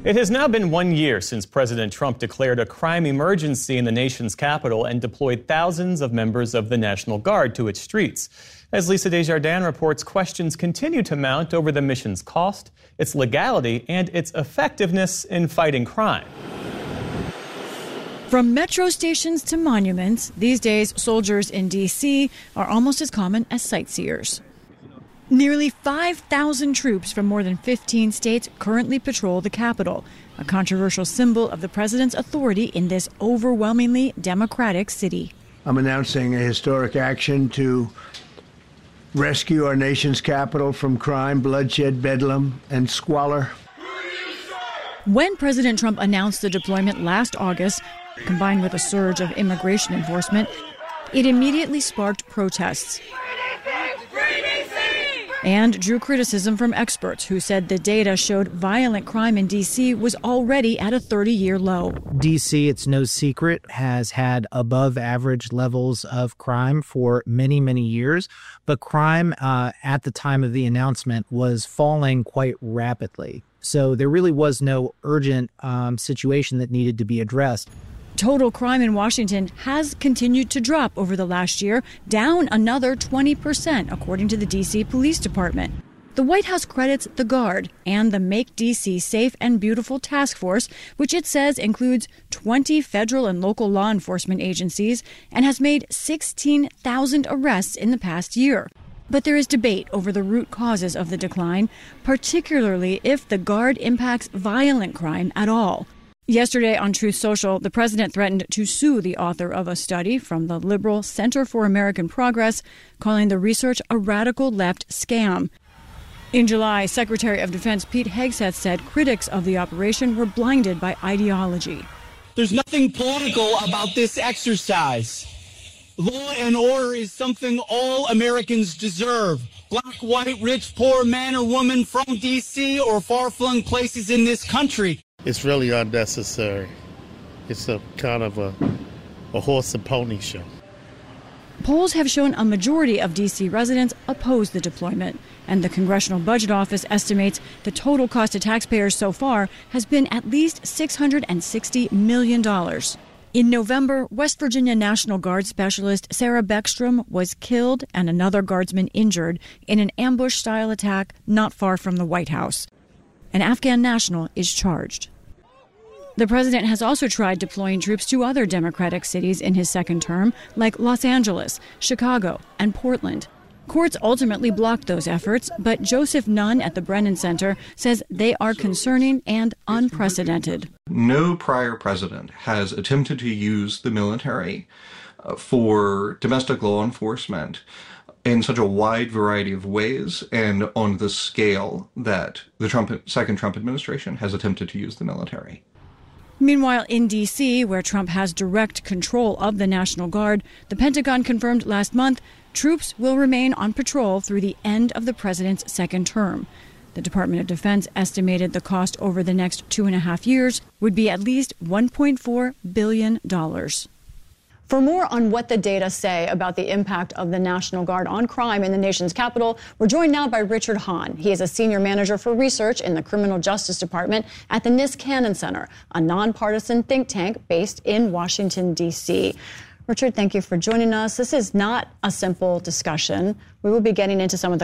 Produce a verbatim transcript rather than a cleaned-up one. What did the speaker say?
It has now been one year since President Trump declared a crime emergency in the nation's capital and deployed thousands of members of the National Guard to its streets. As Lisa Desjardins reports, questions continue to mount over the mission's cost, its legality, and its effectiveness in fighting crime. From metro stations to monuments, these days soldiers in D C are almost as common as sightseers. Nearly five thousand troops from more than fifteen states currently patrol the Capitol, a controversial symbol of the president's authority in this overwhelmingly democratic city. I'm announcing a historic action to rescue our nation's capital from crime, bloodshed, bedlam, and squalor. When President Trump announced the deployment last August, combined with a surge of immigration enforcement, it immediately sparked protests and drew criticism from experts who said the data showed violent crime in D C was already at a thirty-year low. D C, it's no secret, has had above average levels of crime for many, many years, but crime uh, at the time of the announcement was falling quite rapidly. So there really was no urgent um, situation that needed to be addressed. Total crime in Washington has continued to drop over the last year, down another twenty percent, according to the D C Police Department. The White House credits the Guard and the Make D C Safe and Beautiful Task Force, which it says includes twenty federal and local law enforcement agencies and has made sixteen thousand arrests in the past year. But there is debate over the root causes of the decline, particularly if the Guard impacts violent crime at all. Yesterday on Truth Social, the president threatened to sue the author of a study from the liberal Center for American Progress, calling the research a radical left scam. In July, Secretary of Defense Pete Hegseth said critics of the operation were blinded by ideology. There's nothing political about this exercise. Law and order is something all Americans deserve. Black, white, rich, poor, man or woman from D C or far-flung places in this country. It's really unnecessary. It's a kind of a, a horse and pony show. Polls have shown a majority of D C residents oppose the deployment, and the Congressional Budget Office estimates the total cost to taxpayers so far has been at least six hundred sixty million dollars. In November, West Virginia National Guard specialist Sarah Beckstrom was killed and another guardsman injured in an ambush-style attack not far from the White House. An Afghan national is charged. The president has also tried deploying troops to other Democratic cities in his second term, like Los Angeles, Chicago, and Portland. Courts ultimately blocked those efforts, but Joseph Nunn at the Brennan Center says they are concerning and unprecedented. No prior president has attempted to use the military uh, for domestic law enforcement in such a wide variety of ways and on the scale that the Trump, second Trump administration has attempted to use the military. Meanwhile, in D C, where Trump has direct control of the National Guard, the Pentagon confirmed last month troops will remain on patrol through the end of the president's second term. The Department of Defense estimated the cost over the next two and a half years would be at least one point four billion dollars. For more on what the data say about the impact of the National Guard on crime in the nation's capital, we're joined now by Richard Hahn. He is a senior manager for research in the Criminal Justice Department at the Niskanen Center, a nonpartisan think tank based in Washington, D C. Richard, thank you for joining us. This is not a simple discussion. We will be getting into some of the